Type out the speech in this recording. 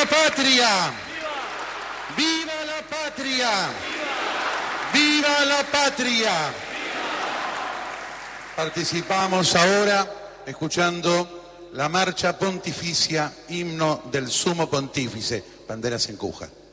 patria! ¡Viva la patria! ¡Viva la patria! Participamos ahora escuchando la marcha pontificia, himno del Sumo Pontífice, Banderas en Cuja.